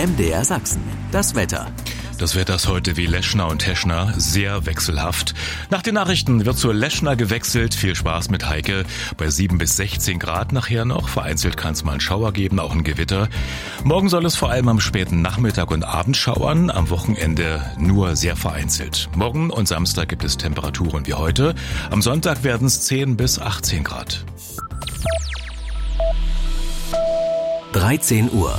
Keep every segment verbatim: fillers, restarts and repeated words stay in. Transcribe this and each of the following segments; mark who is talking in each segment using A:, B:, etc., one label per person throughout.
A: M D R Sachsen. Das Wetter.
B: Das Wetter ist heute wie Leschner und Teschner sehr wechselhaft. Nach den Nachrichten wird zur Leschner gewechselt. Viel Spaß mit Heike. Bei sieben bis sechzehn Grad nachher noch. Vereinzelt kann es mal einen Schauer geben, auch ein Gewitter. Morgen soll es vor allem am späten Nachmittag und Abend schauern. Am Wochenende nur sehr vereinzelt. Morgen und Samstag gibt es Temperaturen wie heute. Am Sonntag werden es zehn bis achtzehn Grad.
A: dreizehn Uhr.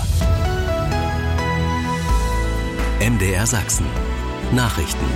A: M D R Sachsen. Nachrichten.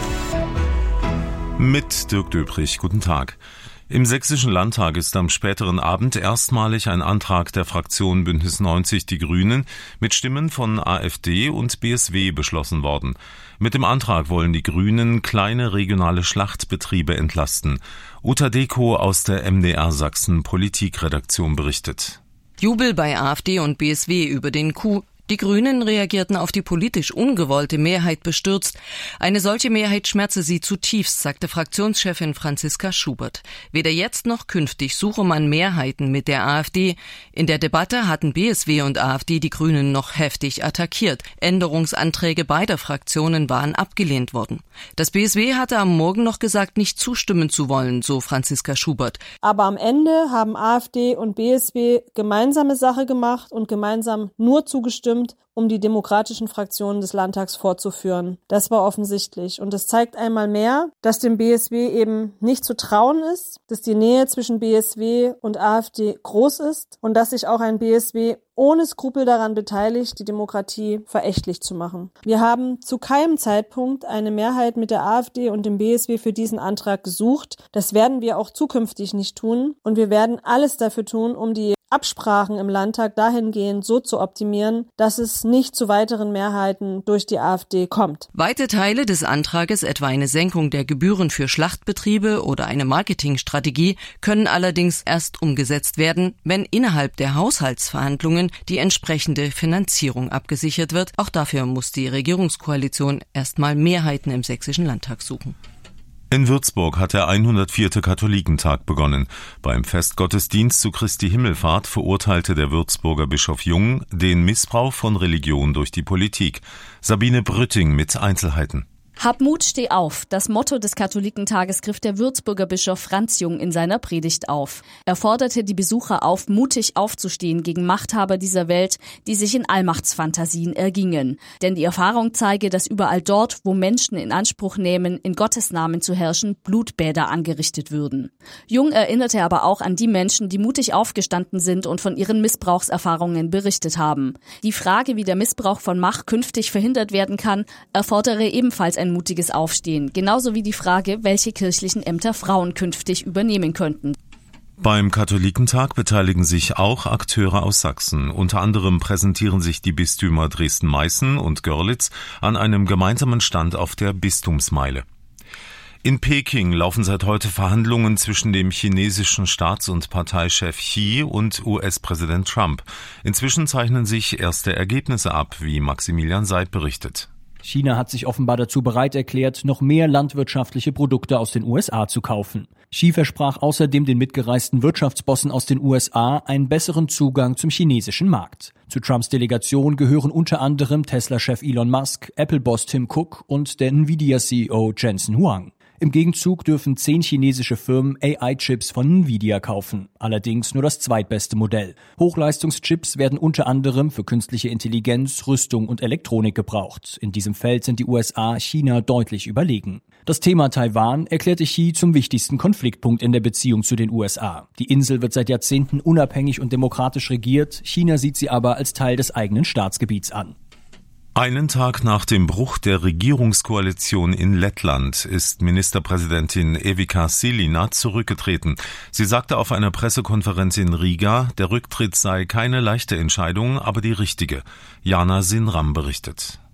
C: Mit Dirk Döbrich. Guten Tag. Im Sächsischen Landtag ist am späteren Abend erstmalig ein Antrag der Fraktion Bündnis neunzig Die Grünen mit Stimmen von AfD und B S W beschlossen worden. Mit dem Antrag wollen die Grünen kleine regionale Schlachtbetriebe entlasten. Uta Deko aus der M D R Sachsen Politikredaktion berichtet.
D: Jubel bei AfD und B S W über den Coup. Die Grünen reagierten auf die politisch ungewollte Mehrheit bestürzt. Eine solche Mehrheit schmerze sie zutiefst, sagte Fraktionschefin Franziska Schubert. Weder jetzt noch künftig suche man Mehrheiten mit der AfD. In der Debatte hatten B S W und AfD die Grünen noch heftig attackiert. Änderungsanträge beider Fraktionen waren abgelehnt worden. Das B S W hatte am Morgen noch gesagt, nicht zustimmen zu wollen, so Franziska Schubert.
E: Aber am Ende haben AfD und B S W gemeinsame Sache gemacht und gemeinsam nur zugestimmt, um die demokratischen Fraktionen des Landtags fortzuführen. Das war offensichtlich. Und es zeigt einmal mehr, dass dem B S W eben nicht zu trauen ist, dass die Nähe zwischen B S W und AfD groß ist und dass sich auch ein B S W ohne Skrupel daran beteiligt, die Demokratie verächtlich zu machen. Wir haben zu keinem Zeitpunkt eine Mehrheit mit der AfD und dem B S W für diesen Antrag gesucht. Das werden wir auch zukünftig nicht tun. Und wir werden alles dafür tun, um die Absprachen im Landtag dahingehend so zu optimieren, dass es nicht zu weiteren Mehrheiten durch die AfD kommt.
D: Weite Teile des Antrages, etwa eine Senkung der Gebühren für Schlachtbetriebe oder eine Marketingstrategie, können allerdings erst umgesetzt werden, wenn innerhalb der Haushaltsverhandlungen die entsprechende Finanzierung abgesichert wird. Auch dafür muss die Regierungskoalition erstmal Mehrheiten im Sächsischen Landtag suchen.
C: In Würzburg hat der hundertvierte Katholikentag begonnen. Beim Festgottesdienst zu Christi Himmelfahrt verurteilte der Würzburger Bischof Jung den Missbrauch von Religion durch die Politik. Sabine Brütting mit Einzelheiten.
F: Hab Mut, steh auf. Das Motto des Katholikentages griff der Würzburger Bischof Franz Jung in seiner Predigt auf. Er forderte die Besucher auf, mutig aufzustehen gegen Machthaber dieser Welt, die sich in Allmachtsfantasien ergingen. Denn die Erfahrung zeige, dass überall dort, wo Menschen in Anspruch nehmen, in Gottes Namen zu herrschen, Blutbäder angerichtet würden. Jung erinnerte aber auch an die Menschen, die mutig aufgestanden sind und von ihren Missbrauchserfahrungen berichtet haben. Die Frage, wie der Missbrauch von Macht künftig verhindert werden kann, erfordere ebenfalls ein ein mutiges Aufstehen, genauso wie die Frage, welche kirchlichen Ämter Frauen künftig übernehmen könnten.
C: Beim Katholikentag beteiligen sich auch Akteure aus Sachsen. Unter anderem präsentieren sich die Bistümer Dresden-Meißen und Görlitz an einem gemeinsamen Stand auf der Bistumsmeile. In Peking laufen seit heute Verhandlungen zwischen dem chinesischen Staats- und Parteichef Xi und U S-Präsident Trump. Inzwischen zeichnen sich erste Ergebnisse ab, wie Maximilian Seib berichtet.
G: China hat sich offenbar dazu bereit erklärt, noch mehr landwirtschaftliche Produkte aus den U S A zu kaufen. Xi versprach außerdem den mitgereisten Wirtschaftsbossen aus den U S A einen besseren Zugang zum chinesischen Markt. Zu Trumps Delegation gehören unter anderem Tesla-Chef Elon Musk, Apple-Boss Tim Cook und der Nvidia-C E O Jensen Huang. Im Gegenzug dürfen zehn chinesische Firmen A I-Chips von Nvidia kaufen, allerdings nur das zweitbeste Modell. Hochleistungschips werden unter anderem für künstliche Intelligenz, Rüstung und Elektronik gebraucht. In diesem Feld sind die U S A China deutlich überlegen. Das Thema Taiwan erklärte Xi zum wichtigsten Konfliktpunkt in der Beziehung zu den U S A. Die Insel wird seit Jahrzehnten unabhängig und demokratisch regiert, China sieht sie aber als Teil des eigenen Staatsgebiets an.
C: Einen Tag nach dem Bruch der Regierungskoalition in Lettland ist Ministerpräsidentin Evika Silina zurückgetreten. Sie sagte auf einer Pressekonferenz in Riga, der Rücktritt sei keine leichte Entscheidung, aber die richtige. Jana Sinram berichtet.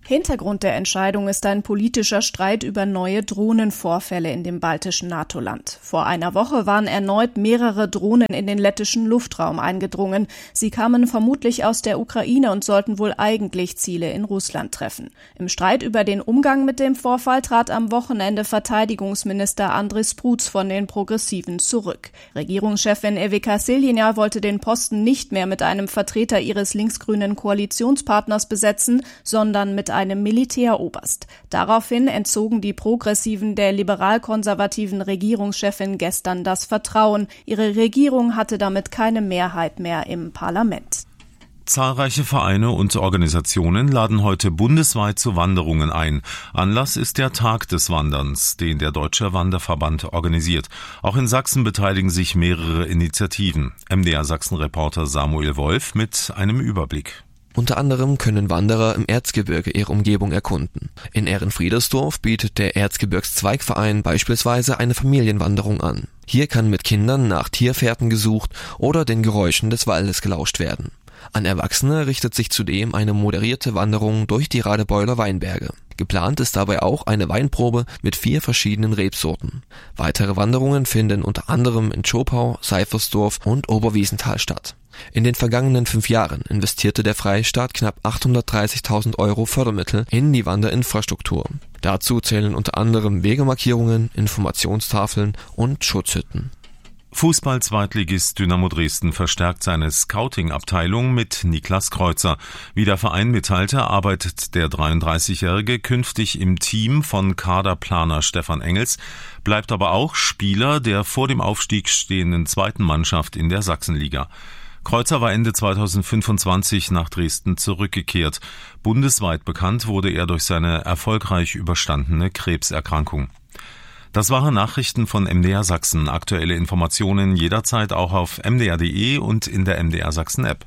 H: Hintergrund der Entscheidung ist ein politischer Streit über neue Drohnenvorfälle in dem baltischen NATO-Land. Vor einer Woche waren erneut mehrere Drohnen in den lettischen Luftraum eingedrungen. Sie kamen vermutlich aus der Ukraine und sollten wohl eigentlich Ziele in Russland treffen. Im Streit über den Umgang mit dem Vorfall trat am Wochenende Verteidigungsminister Andris Sprutz von den Progressiven zurück. Regierungschefin Evika Silina wollte den Posten nicht mehr mit einem Vertreter ihres linksgrünen Koalitionspartners besetzen, sondern mit einem Militäroberst. Daraufhin entzogen die Progressiven der liberal-konservativen Regierungschefin gestern das Vertrauen. Ihre Regierung hatte damit keine Mehrheit mehr im Parlament.
C: Zahlreiche Vereine und Organisationen laden heute bundesweit zu Wanderungen ein. Anlass ist der Tag des Wanderns, den der Deutsche Wanderverband organisiert. Auch in Sachsen beteiligen sich mehrere Initiativen. M D R Sachsen-Reporter Samuel Wolf mit einem Überblick.
I: Unter anderem können Wanderer im Erzgebirge ihre Umgebung erkunden. In Ehrenfriedersdorf bietet der Erzgebirgszweigverein beispielsweise eine Familienwanderung an. Hier kann mit Kindern nach Tierfährten gesucht oder den Geräuschen des Waldes gelauscht werden. An Erwachsene richtet sich zudem eine moderierte Wanderung durch die Radebeuler Weinberge. Geplant ist dabei auch eine Weinprobe mit vier verschiedenen Rebsorten. Weitere Wanderungen finden unter anderem in Zschopau, Seifersdorf und Oberwiesenthal statt. In den vergangenen fünf Jahren investierte der Freistaat knapp achthundertdreißigtausend Euro Fördermittel in die Wanderinfrastruktur. Dazu zählen unter anderem Wegemarkierungen, Informationstafeln und Schutzhütten.
C: Fußball-Zweitligist Dynamo Dresden verstärkt seine Scouting-Abteilung mit Niklas Kreuzer. Wie der Verein mitteilte, arbeitet der dreiunddreißigjährige künftig im Team von Kaderplaner Stefan Engels, bleibt aber auch Spieler der vor dem Aufstieg stehenden zweiten Mannschaft in der Sachsenliga. Kreuzer war Ende zweitausendfünfundzwanzig nach Dresden zurückgekehrt. Bundesweit bekannt wurde er durch seine erfolgreich überstandene Krebserkrankung. Das waren Nachrichten von M D R Sachsen. Aktuelle Informationen jederzeit auch auf m d r punkt d e und in der M D R Sachsen App.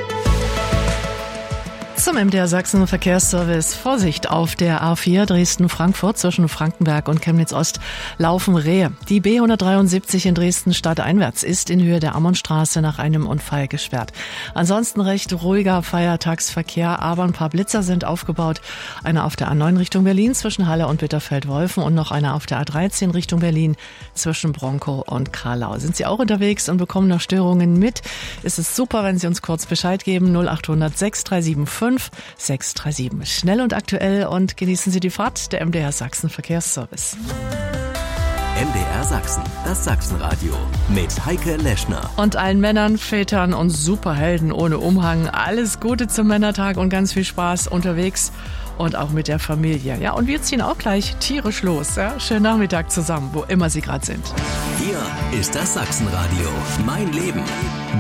J: Zum M D R Sachsen Verkehrsservice. Vorsicht auf der A vier Dresden-Frankfurt zwischen Frankenberg und Chemnitz-Ost laufen Rehe. Die B hundertdreiundsiebzig in Dresden stadteinwärts ist in Höhe der Ammonstraße nach einem Unfall gesperrt. Ansonsten recht ruhiger Feiertagsverkehr, aber ein paar Blitzer sind aufgebaut. Einer auf der A neun Richtung Berlin zwischen Halle und Bitterfeld-Wolfen und noch einer auf der A dreizehn Richtung Berlin zwischen Bronkow und Karlau. Sind Sie auch unterwegs und bekommen noch Störungen mit? Ist es super, wenn Sie uns kurz Bescheid geben. null achthundert sechs drei sieben fünf sechs drei sieben. Schnell und aktuell und genießen Sie die Fahrt. Der M D R Sachsen Verkehrsservice.
A: M D R Sachsen, das Sachsenradio mit Heike Leschner.
J: Und allen Männern, Vätern und Superhelden ohne Umhang alles Gute zum Männertag und ganz viel Spaß unterwegs und auch mit der Familie. Ja, und wir ziehen auch gleich tierisch los. Ja? Schönen Nachmittag zusammen, wo immer Sie gerade sind.
A: Hier ist das Sachsenradio. Mein Leben.